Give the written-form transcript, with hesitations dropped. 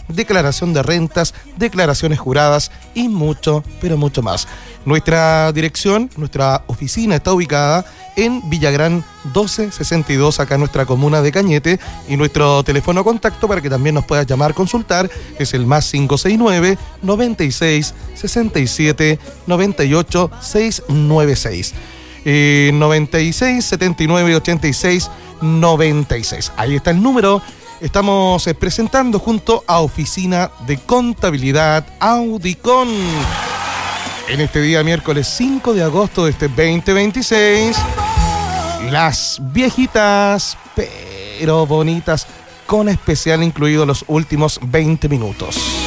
declaración de rentas, declaraciones juradas y mucho, pero mucho más. Nuestra dirección, nuestra oficina está ubicada en Villagrán 1262, acá en nuestra comuna de Cañete, y nuestro teléfono de contacto para que también nos puedas llamar, consultar, es el más 569 96 67 98 696. 96 79 86 96. Ahí está el número. Estamos presentando junto a Oficina de Contabilidad Audicon. En este día miércoles 5 de agosto de este 2026, las viejitas pero bonitas, con especial incluido los últimos 20 minutos.